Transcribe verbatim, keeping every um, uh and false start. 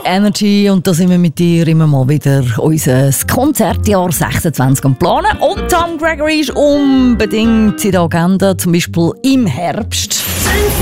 Energy und da sind wir mit dir immer mal wieder unser Konzertjahr sechsundzwanzig am Planen. Und Tom Gregory ist unbedingt in der Agenda, zum Beispiel im Herbst.